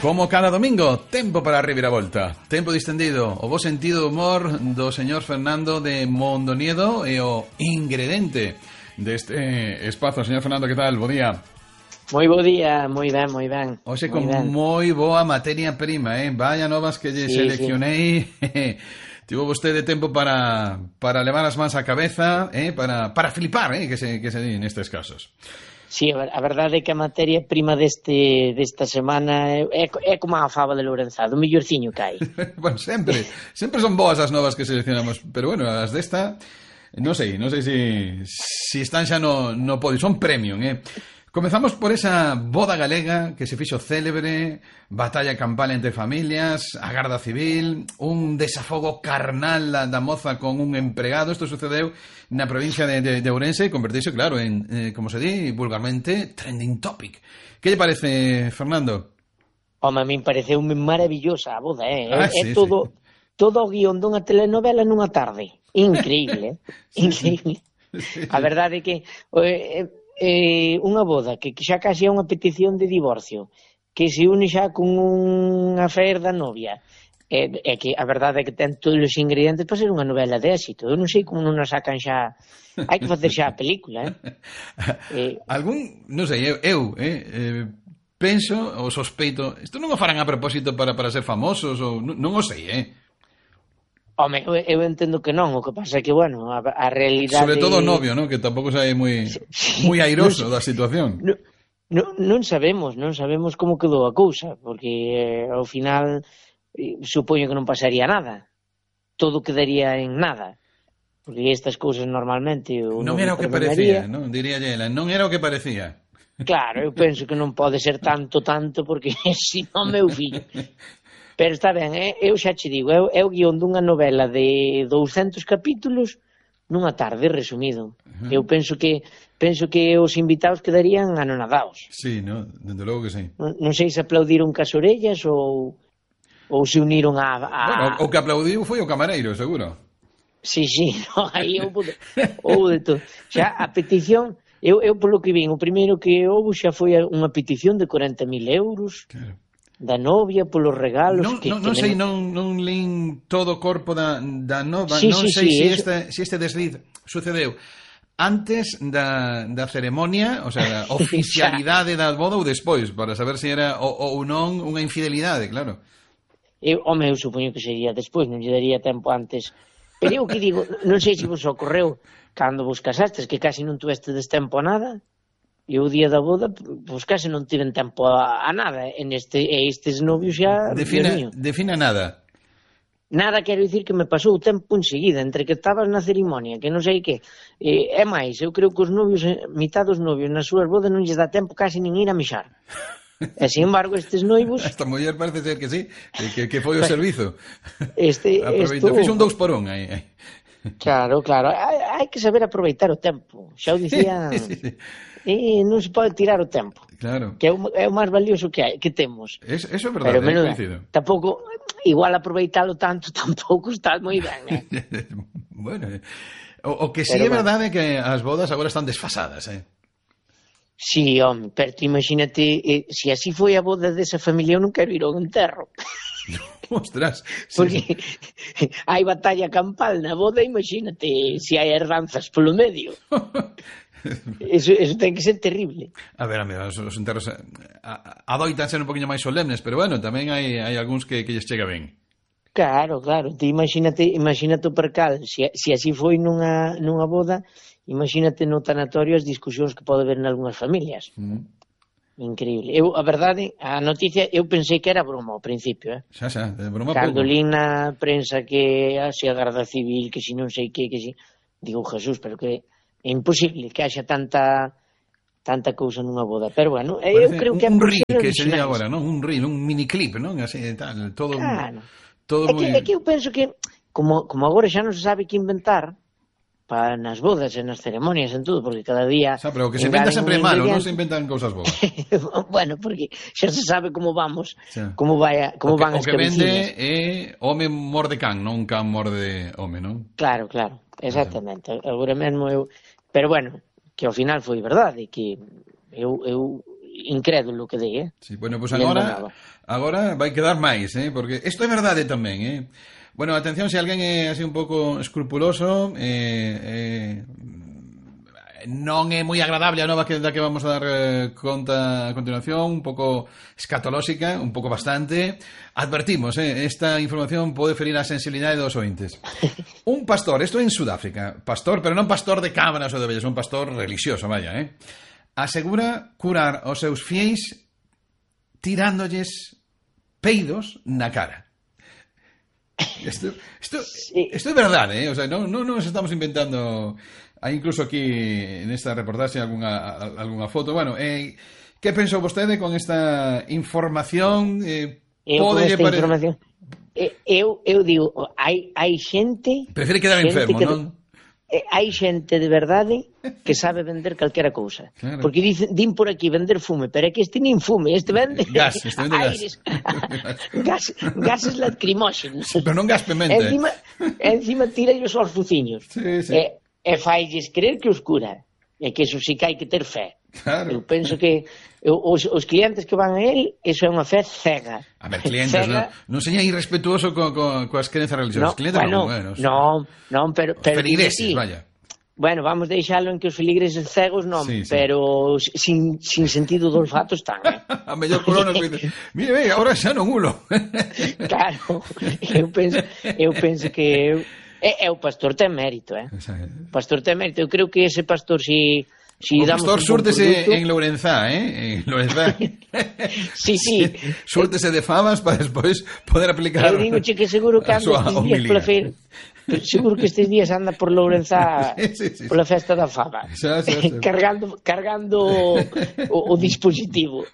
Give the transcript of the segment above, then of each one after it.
Como cada domingo, tempo para a reviravolta. Tempo distendido, o bo sentido humor do señor Fernando de Mondoniedo e o ingrediente deste espazo. Señor Fernando, que tal? Bo día. Moi bo día, moi ben. Oxe, con moi boa materia prima, Vaya novas que lle seleccionei. Tivo vostede tempo para levar as mans á cabeza, para flipar, que se di nestes casos. Sí, a verdade é que a materia prima desta semana é como a fava de Lourenzado, o millorciño que hai. Bueno, sempre son boas as novas que seleccionamos, pero bueno, as desta non sei se están xa no podio, son premium, Comezamos por esa boda galega que se fixo célebre, batalla campal entre familias, a Garda Civil, un desafogo carnal da moza con un empregado. Isto sucedeu na provincia de Ourense e converteuse, claro, en, como se di vulgarmente, trending topic. Que lle parece, Fernando? Home, a min pareceume maravillosa a boda, Sí, todo o guión dunha telenovela nunha tarde. Increíble, increíble. Sí. A verdade é que unha boda que xa casi é unha petición de divorcio, que se une xa con unha fer da novia, é que a verdade é que ten todos os ingredientes para ser unha novela de éxito. Eu non sei como non a sacan xa. Hai que facer xa a película, non sei, eu penso ou sospeito, isto non o farán a propósito para ser famosos ou non o sei, Home, eu entendo que non, o que pasa é que, bueno, a realidade... Sobre todo o novio, non? Que tampouco sai moi airoso da situación. Non sabemos como quedou a cousa, porque ao final supoño que non pasaría nada. Todo quedaría en nada. Porque estas cousas normalmente... Non era o que parecía, non? Diría ela, non era o que parecía. Claro, eu penso que non pode ser tanto, porque se non meu fillo... Pero está ben, eu xa che digo, é o guión dunha novela de 200 capítulos nunha tarde, resumido. Eu penso que os invitados quedarían anonadaos. Sí, no, dende logo que sí. Non sei se aplaudiron cas orellas ou se uniron a... Bueno, o que aplaudiu foi o camareiro, seguro. Sí, no, aí houve de todo. Xa, a petición, eu polo que vin, o primeiro que houve xa foi unha petición de 40.000 euros. Claro. Da novia, polos regalos... Non sei, non lín todo o corpo da nova, sí, non sei sí, se este desliz sucedeu antes da ceremonia, o sea, da oficialidade da boda ou despois, para saber se era ou non unha infidelidade, claro. Eu supoño que sería despois, non lle daría tempo antes. Pero eu que digo, non sei se vos ocorreu cando vos casastes, que casi non tuvestes tempo a nada. E o día da boda, pois case non tiven tempo a nada. Estes novios xa... Defina nada. Nada, quero dicir que me pasou o tempo enseguida, entre que estabas na cerimonia, que non sei que. É máis, eu creo que os novios, mitad dos novios nas súas bodas non lles dá tempo casi nin ir a mixar. E, sin embargo, estes noivos... Esta muller parece ser que sí, que foi o servizo. Aproveito, fixo un 2 por 1 aí. Claro, hai que saber aproveitar o tempo. Xa o dicía... Sí. E non se pode tirar o tempo. Claro. Que é o máis valioso que temos. Eso é verdade, coincido. Tampouco, igual aproveitalo tanto tampouco está moi ben, Bueno, o que sí é verdade é que as bodas agora están desfasadas, Sí, home, pero imagínate, se así foi a boda desa familia, eu non quero ir ao enterro. Ostras, porque hai batalla campal na boda, imagínate se hai herdanzas polo medio. Eso ten que ser terrible. A ver, os enterros adoitan ser un poquinho máis solemnes, pero bueno, tamén hai algúns que lles chega ben. Claro, te imagínate o percal, se así foi nunha boda, imagínate no tanatorio as discusións que pode haber nalgúnas familias. Increíble. A verdade, a noticia, eu pensei que era broma ao principio, Xa, de broma pouco. Cando lín na prensa que se a Garda Civil, que si non sei que si... Digo, Jesús, pero que é imposible que haxa tanta cousa nunha boda. Pero bueno, eu creo que un reel que se di agora, non? Un reel, un miniclip, non? Así tal, todo claro. moi... É que eu penso que como agora xa non se sabe que inventar para nas bodas e nas ceremonias en todo, porque cada día... pero o que se inventa sempre é malo, non se inventan cousas boas. Bueno, porque xa se sabe como vamos, como van as cabeciñas. O que vende é home morde can, non can morde home, non? Claro, exactamente. Agora mesmo eu... Pero bueno, que ao final foi verdade, que eu incrédulo que dei, Sí, bueno, pues agora vai quedar máis, porque isto é verdade tamén, Bueno, atención, se alguén é así un pouco escrupuloso, non é moi agradable a nova da que vamos a dar conta a continuación, un pouco escatolóxica, un pouco bastante. Advertimos, esta información pode ferir a sensibilidade dos ointes. Un pastor, isto en Sudáfrica, pastor, pero non pastor de cabras ou de ovellas, un pastor religioso, vaya, asegura curar aos seus fiéis tirándolles peidos na cara. Isto é verdade, O sea, non nos estamos inventando. Hai incluso aquí nesta reportaxe algunha foto. Bueno, que pensou vostede con esta información? Información eu digo, hai xente... Prefere quedar enfermo, non? Hai xente de verdade que sabe vender calquera cousa. Claro. Porque din por aquí vender fume, pero é que este nin fume, este vende aires, gases lacrimóxenos. Sí, pero non gas pementa. Encima tira os fuciños. Sí. E failles creer que os cura. E que eso sí que hai que ter fe. Claro. Eu penso que os clientes que van a él, eso é unha fe cega. A ver, clientes, non seña irrespetuoso coas creencias religiosas. Clientes non, pero feligreses, vaya. Bueno, vamos deixalo en que os feligreses cegos non, sí. Pero sin sentido do olfato están, A mellor colonos que dice, mire, agora xa non ulo. Claro, eu penso que o pastor ten mérito, O pastor ten mérito. Eu creo que ese pastor si o pastor súrtese en Lourenzá, En Lourenzá. Sí. Súrtese de famas para despois poder aplicar. Eu digo que seguro que anda estes días pola feira. Seguro que estes días anda por Lourenzá sí. Pola festa da fama. Xa. Cargando o dispositivo.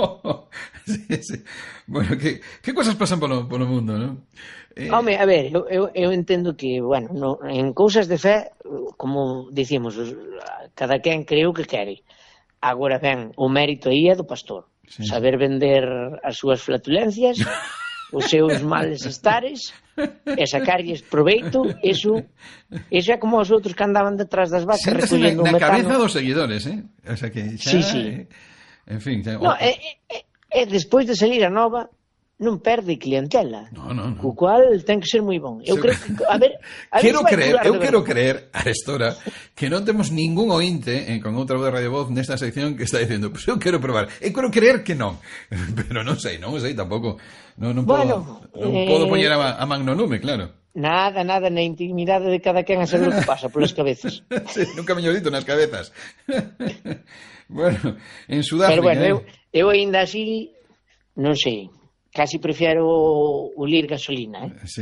Sí. Bueno, que cosas pasan polo mundo, non? Home, a ver, eu entendo que, bueno, en cousas de fe, como dicimos, cada quen creu que quere. Agora ben, o mérito aí é do pastor. Sí. Saber vender as súas flatulencias, os seus males estares, e sacarlles proveito, eso é como os outros que andaban detrás das vacas recollendo na metano. Cabeza dos seguidores, O sea que xa, Sí. En fin, xa, no, despois de salir a nova, non perde clientela. No. Co cual ten que ser moi bon. Eu creo que, quero creer a estora que non temos ningún ointe con outra voz de Radio Voz nesta sección que está dicindo, pues eu quero probar. Eu quero creer que non. Pero non sei tampouco. Non podo poñer a man no lume, claro. Nada, na intimidade de cada quen a saber o que pasa polas cabezas. Sí, nunca mellor dito, nas cabezas. Bueno, en Sudáfrica... Pero bueno, eu ainda así, non sei, casi prefiero o lir gasolina, Sí.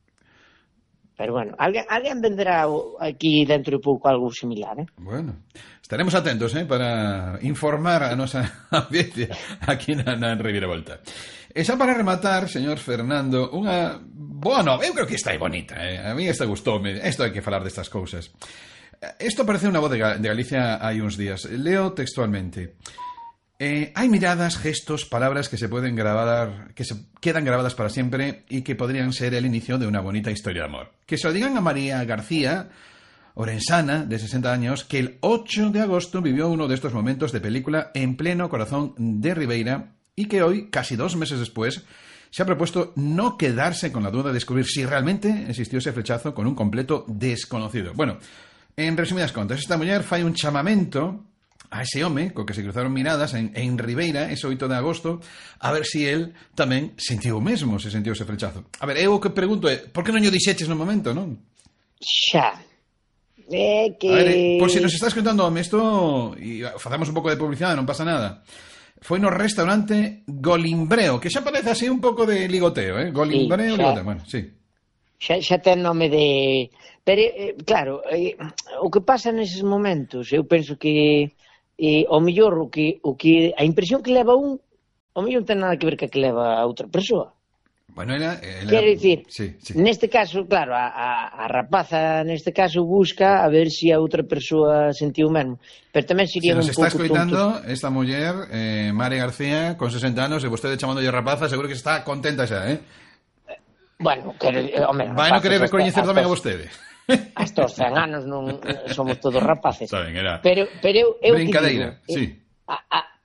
Pero bueno, alguén venderá aquí dentro de pouco algo similar, Bueno, estaremos atentos, para informar a nosa audiencia aquí na Ribeira Volta. E xa para rematar, señor Fernando, unha boa nova, eu creo que esta é bonita, A mí esta gustoume, isto hai que falar destas cousas. Isto parece unha voz de Galicia hai uns días. Leo textualmente. Hay miradas, gestos, palabras que se pueden grabar, que se quedan grabadas para siempre y que podrían ser el inicio de una bonita historia de amor. Que se lo digan a María García, orensana, de 60 años, que el 8 de agosto vivió uno de estos momentos de película en pleno corazón de Ribeira y que hoy, casi 2 meses después, se ha propuesto no quedarse con la duda de descubrir si realmente existió ese flechazo con un completo desconocido. Bueno, en resumidas contas, esta muller fai un chamamento a ese home co que se cruzaron miradas en Ribeira ese 8 de agosto a ver si él tamén sentiu o mesmo, se sentiu ese flechazo. A ver, eu o que pregunto é, por que non o dixeches no momento, non? Xa. Que... A ver, por si nos estás contando isto e facemos un pouco de publicidade, non pasa nada. Foi no restaurante Golimbreo, que xa parece así un pouco de ligoteo, Golimbreo, sí, ligoteo, bueno, sí. Xa ten nome de... Pero, claro, o que pasa neses momentos, eu penso que ao mellor o que a impresión que leva un, ao mellor non ten nada que ver que leva a outra persoa. Bueno, quero dicir, sí. Neste caso, claro, a rapaza neste caso busca a ver se a outra persoa sentiu o mesmo, pero tamén sería un pouco tonto. Se nos está escoitando esta muller, María García, con 60 anos, e vostede chamándolle rapaza, seguro que está contenta xa, Bueno, vai non querer recoñecer tamén a vostede. Hasta os 100 anos non somos todos rapaces. Está ben, era pero eu brincadeira, sí.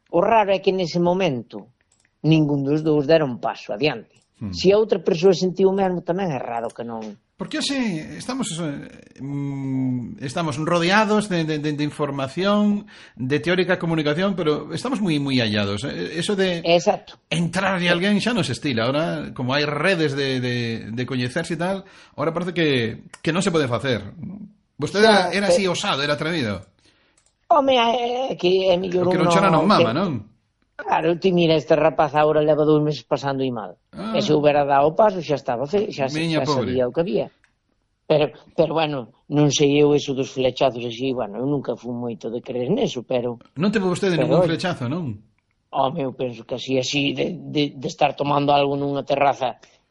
O raro é que nese momento ningún dos dous deron un paso adiante. Se a outra persoa sentiu o mesmo, tamén é raro que non... Porque hoxe estamos rodeados de información, de teórica comunicación, pero estamos moi hallados. Eso de Exacto. entrar de alguén xa non se estila. Ahora, como hai redes de coñecerse e tal, ahora parece que non se pode facer. Vostede era así osado, era atrevido. Home, é que é mellor que non chora non mama, non? Claro, ti mira, este rapaz agora leva 2 meses pasando e mal. E se houbera dado o paso xa estaba, xa sabía o que había. Pero bueno, non sei eu eso dos flechazos así, bueno, eu nunca fui moito de creer neso, pero... Non teve vostede ningún flechazo, non? Home, eu penso que así de estar tomando algo nunha terraza,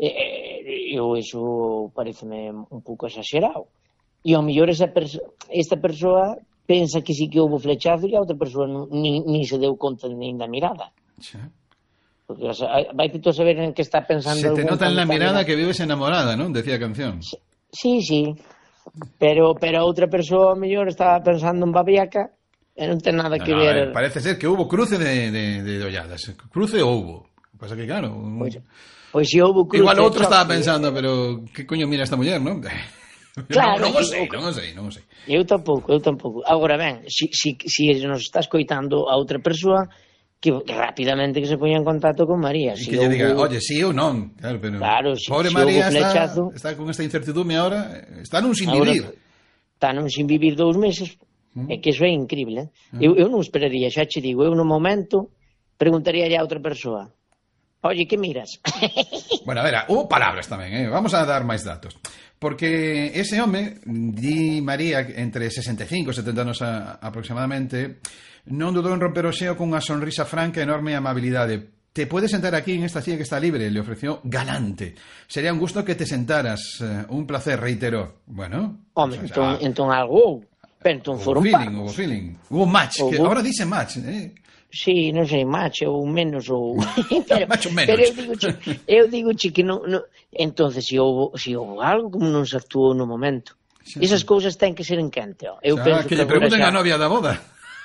eu eso pareceme un pouco exagerado. E ao mellor esta persoa pensa que sí que houve flechazo e a outra persoa nin se deu conta nin da mirada. Xa. Porque vai que tú saber en que está pensando... Se te nota en la mirada que vives enamorada, non? Decía a canción. Sí. Pero a outra persoa, ao mellor, estaba pensando en babiaca e non ten nada que ver... Parece ser que houve cruce de olladas. Cruce houve. O que pasa que, claro... Pois se houve cruce... Igual outro estaba pensando, pero que coño mira esta muller, non? Claro, non o sei. Eu tampouco. Agora ben, si nos está escoitando a outra persoa, que rapidamente que se poña en contacto con María. E que lle diga, oye, sí ou non. Claro, pero pobre María está con esta incertidumbre ahora, está nun sin vivir. Está nun sin vivir 2 meses, é que iso é increíble. Eu non esperaría, xa che digo, eu no momento preguntaría a outra persoa, oye, que miras? Bueno, a ver, hubo palabras tamén, vamos a dar máis datos. Porque ese home, di María, entre 65 e 70 anos aproximadamente, non dudou en romper o xeo cunha sonrisa franca e enorme amabilidade. Te puedes sentar aquí en esta silla que está libre, le ofreció galante. Sería un gusto que te sentaras, un placer, reiteró. Bueno, home, entón algo, pero entón foron hubo feeling, hubo match, que ahora dice match, Sí, non sei, macho ou menos ou... Macho menos. Pero eu digo que non... Entonces, se houve algo, como non se actuou no momento. Sí, esas cousas ten que ser en quente. Eu penso que lle pregunten a novia da boda.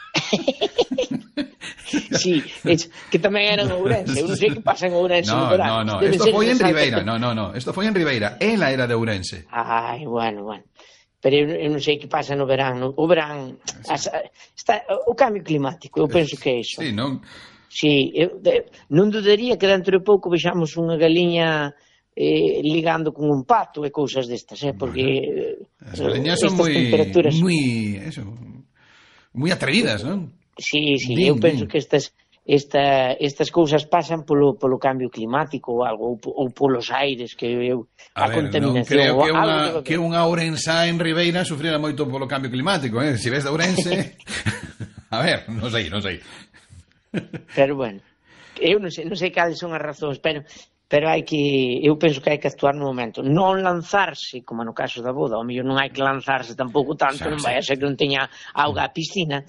Sí, que tamén era en Ourense. Eu non sei que pasa en Ourense no verán. No, isto foi en Ribeira. No, isto foi en Ribeira. Ela era de Ourense. Ai, bueno. Pero eu non sei que pasa no verán. O verán, o cambio climático, eu penso que é iso. Sí, non? Sí, non dudaría que dentro de pouco vexamos unha galiña ligando con un pato e cousas destas, porque as galiñas son moi atrevidas, non? Sí, eu penso que estas cousas pasan polo cambio climático ou algo, ou polos aires, a contaminación. Non creo que unha ourensa en Ribeira sufriera moito polo cambio climático, Se ves de Ourense... A ver, non sei. Pero bueno, eu non sei cales son as razóns, pero eu penso que hai que actuar no momento, non lanzarse, como no caso da boda, ao mellor non hai que lanzarse tampouco tanto, non vai a ser que non teña auga a piscina,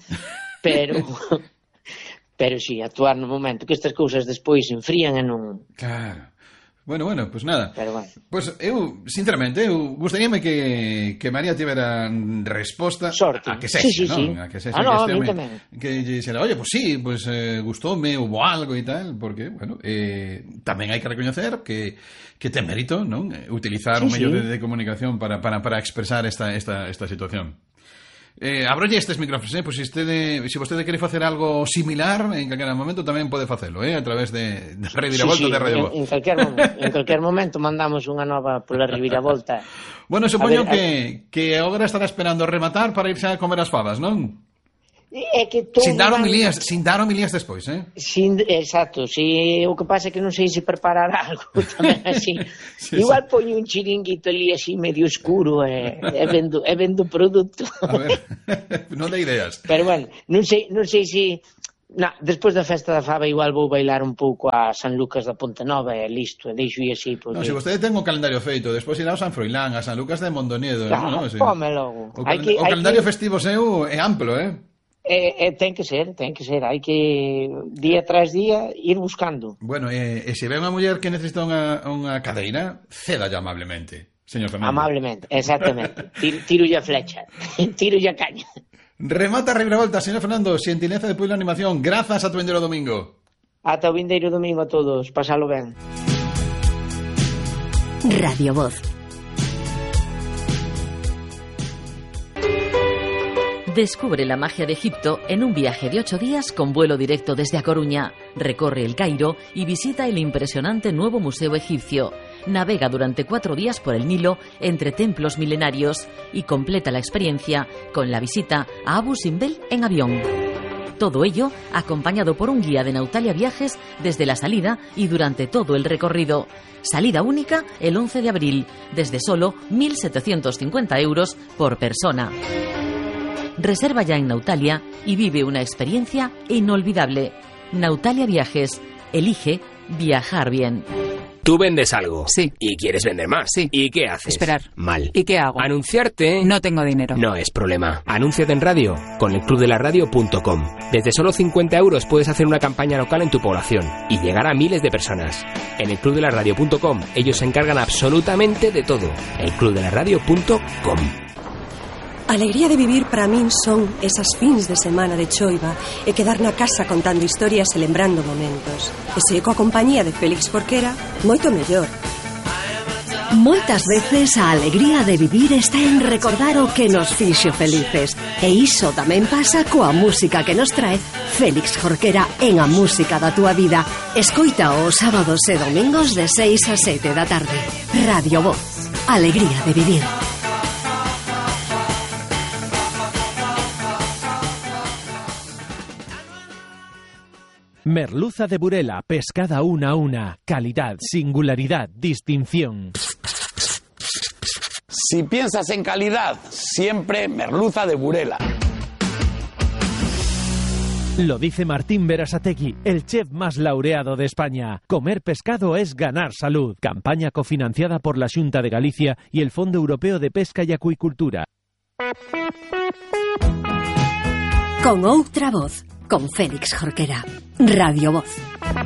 pero sí, actuar no momento, que estas cousas despois se enfrían e non... Claro. Bueno, pues nada. Pero bueno. Pues eu, sinceramente, gustaríame que María tivera resposta sorte. A que sexa, non? A que sexa a mí tamén. Que lle dixera, oye, pues sí, pues gustoume, hubo algo e tal, porque, bueno, tamén hai que recoñecer que ten mérito, non? Utilizar un medio de comunicación para expresar esta situación. Abrolle estes micrófonos, pois se vostede quere facer algo similar en calquera momento tamén pode facelo, a través de Reviravolta de Radio Voz. En calquer momento mandamos unha nova pola Reviravolta. Bueno, supoño que agora estará esperando rematar para irse a comer as favas, non? É que sin dar homilías despois, exacto, o que pasa é que non sei se preparar algo tamén así. Igual poño un chiringuito ali así medio escuro e vendo produto. A ver, non dá ideas. Pero bueno, non sei se despois da festa da fava igual vou bailar un pouco a San Lucas da Ponte Nova e listo, e deixo así porque... Non, se vostede ten o calendario feito, despois irá ao San Froilán, a San Lucas de Mondoniedo, Come logo. O calendario festivo seu é amplo, ten que ser, hai que día tras día ir buscando. Bueno, e se ve unha muller que necesita unha cadeira, cédalle amablemente, señor Fernando. Amablemente, exactamente. Tiro a flecha, tiro a caña. Remata a reviravolta, señor Fernando, xentileza de Puebla Animación. Grazas a tu vindeiro domingo. Ata o vindeiro domingo a todos, pasalo ben. Radio Voz. Descubre la magia de Egipto en un viaje de 8 días con vuelo directo desde A Coruña. Recorre el Cairo y visita el impresionante nuevo museo egipcio. Navega durante 4 días por el Nilo entre templos milenarios y completa la experiencia con la visita a Abu Simbel en avión. Todo ello acompañado por un guía de Nautalia Viajes desde la salida y durante todo el recorrido. Salida única el 11 de abril, desde solo 1.750 euros por persona. Reserva ya en Nautalia y vive una experiencia inolvidable. Nautalia Viajes. Elige viajar bien. Tú vendes algo. Sí. Y quieres vender más. Sí. ¿Y qué haces? Esperar. Mal. ¿Y qué hago? Anunciarte. No tengo dinero. No es problema. Anúnciate en radio con elclubdelaradio.com. Desde solo 50 euros puedes hacer una campaña local en tu población y llegar a miles de personas. En elclubdelaradio.com ellos se encargan absolutamente de todo. elclubdelaradio.com. A alegría de vivir para min son esas fins de semana de choiva e quedar na casa contando historias e lembrando momentos. E se coa compañía de Félix Jorquera, moito mellor. Moitas veces a alegría de vivir está en recordar o que nos fixo felices. E iso tamén pasa coa música que nos trae Félix Jorquera en A Música da Túa Vida. Escoita os sábados e domingos de 6 a 7 da tarde. Radio Voz. Alegría de vivir. Merluza de Burela, pescada una a una, calidad, singularidad, distinción. Si piensas en calidad, siempre merluza de Burela. Lo dice Martín Berasategui, el chef más laureado de España. Comer pescado es ganar salud. Campaña cofinanciada por la Xunta de Galicia y el Fondo Europeo de Pesca y Acuicultura. Con outra voz, con Félix Jorquera. Radio Voz.